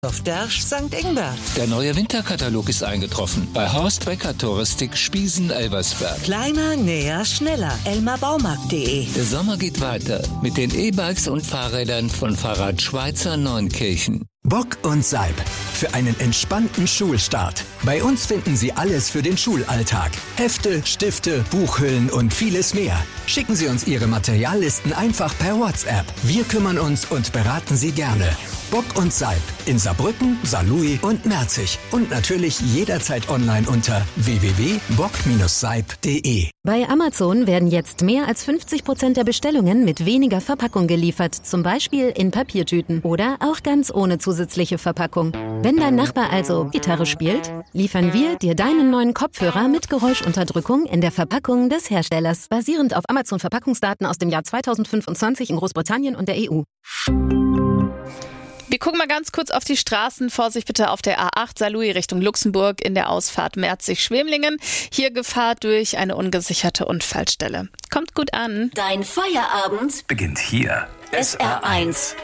auf Dersch St. Ingbert. Der neue Winterkatalog ist eingetroffen. Bei Horst Becker Touristik Spiesen-Elversberg. Kleiner, näher, schneller. elmarbaumarkt.de. Der Sommer geht weiter mit den E-Bikes und Fahrrädern von Fahrrad Schweizer Neunkirchen. Bock und Seib. Für einen entspannten Schulstart. Bei uns finden Sie alles für den Schulalltag. Hefte, Stifte, Buchhüllen und vieles mehr. Schicken Sie uns Ihre Materiallisten einfach per WhatsApp. Wir kümmern uns und beraten Sie gerne. Bock und Seib in Saarbrücken, Saarlouis und Merzig. Und natürlich jederzeit online unter www.bock-seib.de. Bei Amazon werden jetzt mehr als 50% der Bestellungen mit weniger Verpackung geliefert. Zum Beispiel in Papiertüten oder auch ganz ohne zusätzliche Verpackung. Wenn dein Nachbar also Gitarre spielt, liefern wir dir deinen neuen Kopfhörer mit Geräuschunterdrückung in der Verpackung des Herstellers. Basierend auf Amazon-Verpackungsdaten aus dem Jahr 2025 in Großbritannien und der EU. Wir gucken mal ganz kurz auf die Straßen. Vorsicht bitte auf der A8 Saarlouis Richtung Luxemburg in der Ausfahrt Merzig-Schwemlingen. Hier Gefahr durch eine ungesicherte Unfallstelle. Kommt gut an. Dein Feierabend Beginnt hier. SR1.